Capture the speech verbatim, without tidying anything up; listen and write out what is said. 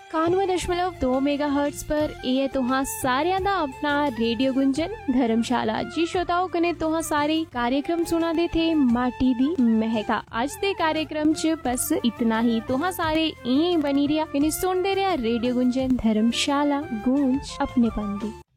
इक्यानवे दशमलव दो मेगा हर्ट्ज पर ये तुहा सारिया दा अपना रेडियो गुंजन धर्मशाला। जी श्रोताओ कने तुहा सारे कार्यक्रम सुना दे थे माटी दी महका। आज दे कार्यक्रम च बस इतना ही। तुहा सारे यहीं बनी रिया कने सुनदे रिया रेडियो गुंजन धर्मशाला, गूंज अपने पंदी।